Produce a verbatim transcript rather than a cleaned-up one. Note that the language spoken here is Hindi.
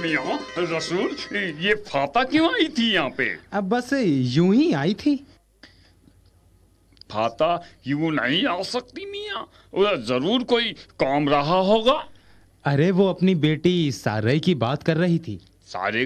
मियाँ रसूल, ये फाता क्यों आई थी यहाँ पे? अब बस यूं ही आई थी। फाता यूं नहीं आ सकती मियाँ, उधर जरूर कोई काम रहा होगा। अरे वो अपनी बेटी सारई की बात कर रही थी। सारे